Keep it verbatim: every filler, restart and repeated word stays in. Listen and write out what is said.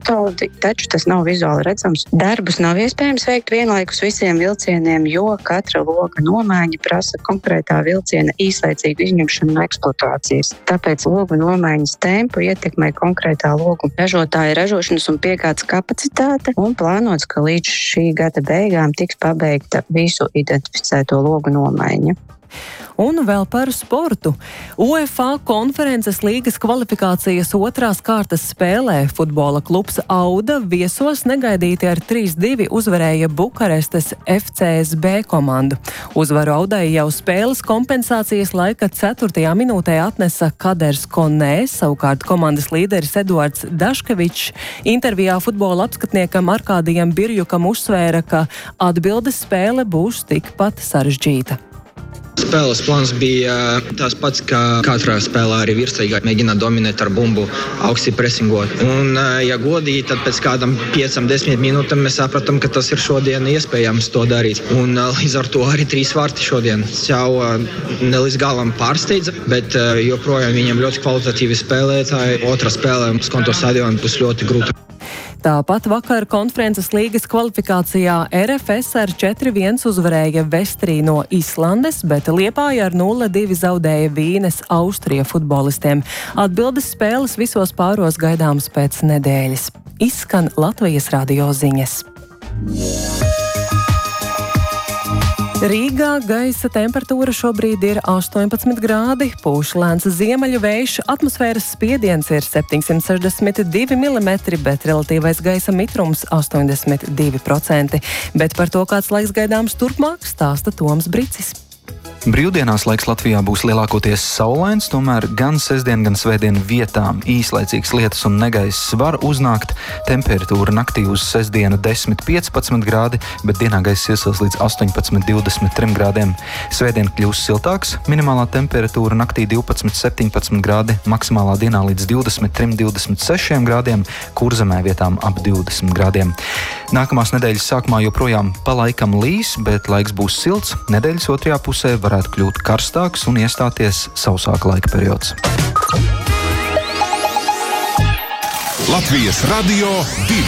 metodi, taču tas nav vizuāli redzams. Darbus nav iespējams veikt vienlaikus visiem vilcieniem, jo katra loga nomaiņa prasa konkrētā vilciena īslaicīgu izņemšanu no eksploatācijas. Tāpēc logu nomaiņas tempu ietekmē konkrētā logu ražotāja ražošanas un piegādes kapacitāte, un plānots, ka līdz šī gada beigām tiks pabeigta visu identificēto logu nomaiņa. Un vēl par sportu. UEFA konferences līgas kvalifikācijas otrās kārtas spēlē futbola klubs Auda viesos negaidīti ar trīs divi uzvarēja Bukarestes F C S B komandu. Uzvaru Audai jau spēles kompensācijas laika ceturtajā minūtē atnesa Kaders Konē, savukārt komandas līderis Eduards Daškevičs intervijā futbola apskatniekam Arkādijam Birjukam uzsvēra, ka atbildes spēle būs tikpat sarežģīta. Spēles plāns bija tās pats, kā katrā spēlē arī virsīgā mēģināt dominēt ar bumbu, augsti presingot. Un, ja godīgi, tad pēc kādam piecam, desmit minūtēm mēs sapratām, ka tas ir šodien iespējams to darīt. Un līdz ar to arī trīs vārti šodien jau ne līdz galam pārsteidza, bet joprojām viņam ļoti kvalitatīvi spēlētāji. Otra spēlē uz Konto stadionu būs ļoti grūta. Tāpat vakar konferences līgas kvalifikācijā R F S ar četri viens uzvarēja Vestrī no Islandes, bet Liepāja ar nulle divi zaudēja Vīnes Austrija futbolistiem. Atbildes spēles visos pāros gaidāmas pēc nedēļas. Izskan Latvijas radio ziņas. Rīgā gaisa temperatūra šobrīd ir astoņpadsmit grādi, pūš lēns ziemeļu vējš, atmosfēras spiediens ir septiņsimt sešdesmit divi milimetri, bet relatīvais gaisa mitrums astoņdesmit divi procenti. Bet par to, kāds laiks gaidāms turpmāk, stāsta Toms Bricis. Brīvdienās laiks Latvijā būs lielākoties saulains, tomēr gan sestdien, gan svētdien vietām īslaicīgs lietus un negaiss var uznākt. Temperatūra naktī uz sestdienu desmit piecpadsmit grādi, bet dienā gaiss iesils līdz astoņpadsmit divdesmit trim grādiem. Svētdien kļūs siltāks, minimālā temperatūra naktī divpadsmit septiņpadsmit grādi, maksimālā dienā līdz divdesmit trim divdesmit sešiem grādiem, Kurzemē vietām ap divdesmit grādiem. Nākamās nedēļas sākumā joprojām pa laikam līs, bet laiks būs silts. Nedēļas otrajā pusē varētu kļūt karstāks un iestāties sausāka laika periods. Latvijas radio divi.